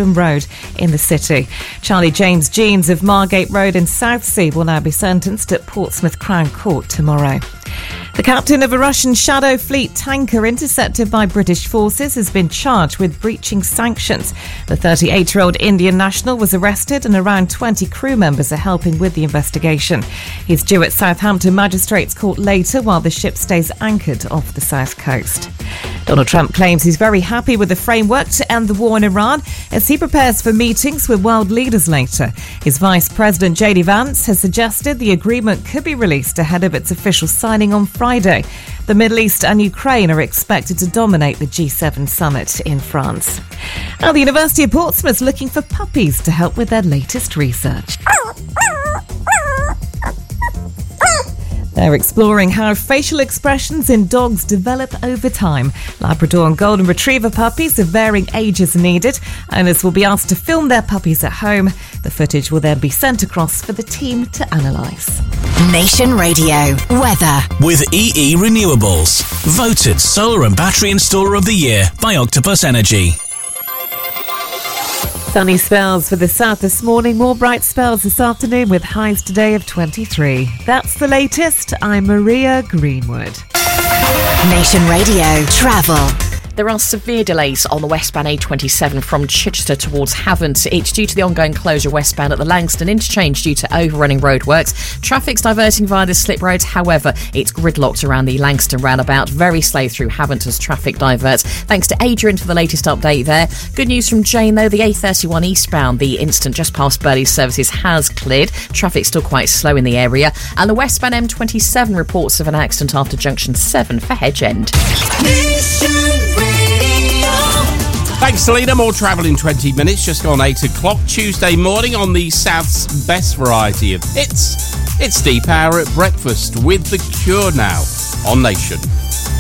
Eldon Road in the city. Charlie James Jeans of Margate Road in Southsea will now be sentenced at Portsmouth Crown Court tomorrow. The captain of a Russian Shadow Fleet tanker intercepted by British forces has been charged with breaching sanctions. The 38-year-old Indian national was arrested and around 20 crew members are helping with the investigation. He's due at Southampton Magistrates Court later while the ship stays anchored off the south coast. Donald Trump claims he's very happy with the framework to end the war in Iran as he prepares for meetings with world leaders later. His Vice President JD Vance has suggested the agreement could be released ahead of its official signing on Friday. The Middle East and Ukraine are expected to dominate the G7 summit in France. Now, the University of Portsmouth looking for puppies to help with their latest research. They're exploring how facial expressions in dogs develop over time. Labrador and Golden Retriever puppies of varying ages are needed. Owners will be asked to film their puppies at home. The footage will then be sent across for the team to analyse. Nation Radio weather with EE Renewables, voted solar and battery installer of the year by Octopus Energy. Sunny spells for the south this morning, more bright spells this afternoon with highs today of 23. That's the latest. I'm Maria Greenwood. Nation Radio travel. There are severe delays on the westbound A27 from Chichester towards Havant. It's due to the ongoing closure westbound at the Langston interchange due to overrunning roadworks. Traffic's diverting via the slip roads. However, it's gridlocked around the Langston roundabout. Very slow through Havant as traffic diverts. Thanks to Adrian for the latest update there. Good news from Jane, though. The A31 eastbound, the instant just past Burley services has cleared. Traffic's still quite slow in the area. And the westbound M27 reports of an accident after junction 7 for Hedge End. Thanks, Selena. More travel in 20 minutes, just gone 8 o'clock. Tuesday morning on the South's best variety of hits. It's Deep Hour at breakfast with The Cure now on Nation.